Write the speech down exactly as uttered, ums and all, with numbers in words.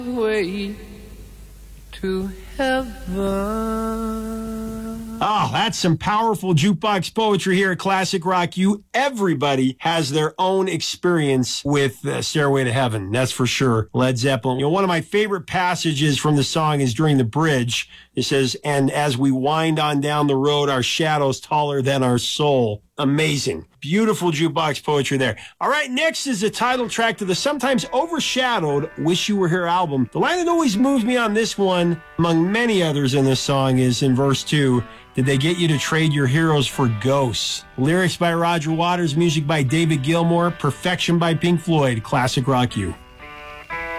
way to heaven. Oh, that's some powerful jukebox poetry here at Classic Rock U. Everybody has their own experience with uh, Stairway to Heaven, that's for sure. Led Zeppelin. You know, one of my favorite passages from the song is during the bridge. It says, and as we wind on down the road, our shadow's taller than our soul. Amazing. Beautiful jukebox poetry there. All right, next is the title track to the sometimes overshadowed Wish You Were Here album. The line that always moves me on this one, among many others in this song, is in verse two. Did they get you to trade your heroes for ghosts? Lyrics by Roger Waters, music by David Gilmour, perfection by Pink Floyd, Classic Rock U.